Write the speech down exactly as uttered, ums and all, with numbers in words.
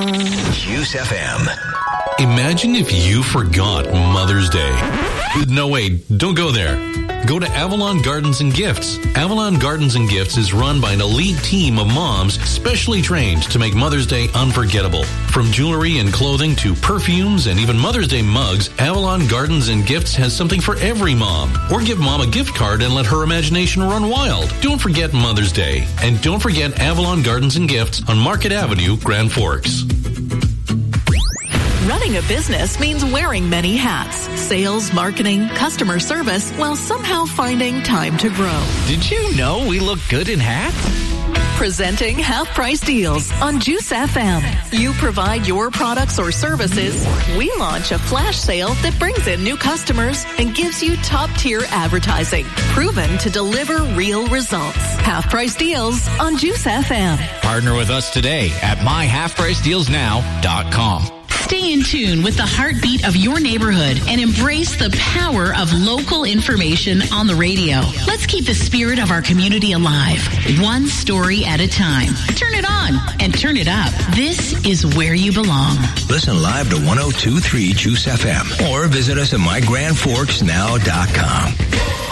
Juice F M. Imagine if you forgot Mother's Day. No, wait, don't go there. Go to Avalon Gardens and Gifts. Avalon Gardens and Gifts is run by an elite team of moms specially trained to make Mother's Day unforgettable. From jewelry and clothing to perfumes and even Mother's Day mugs, Avalon Gardens and Gifts has something for every mom. Or give mom a gift card and let her imagination run wild. Don't forget Mother's Day. And don't forget Avalon Gardens and Gifts on Market Avenue, Grand Forks. Running a business means wearing many hats. Sales, marketing, customer service, while somehow finding time to grow. Did you know we look good in hats? Presenting Half Price Deals on Juice F M. You provide your products or services. We launch a flash sale that brings in new customers and gives you top-tier advertising, proven to deliver real results. Half Price Deals on Juice F M. Partner with us today at my half price deals now dot com. Stay in tune with the heartbeat of your neighborhood and embrace the power of local information on the radio. Let's keep the spirit of our community alive, one story at a time. Turn it on and turn it up. This is where you belong. Listen live to one oh two point three Juice F M or visit us at my grand forks now dot com.